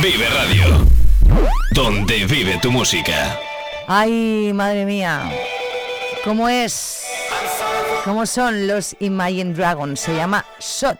Vive Radio, donde vive tu música. Ay, madre mía, ¿cómo es? ¿Cómo son los Imagine Dragons? Se llama Shot.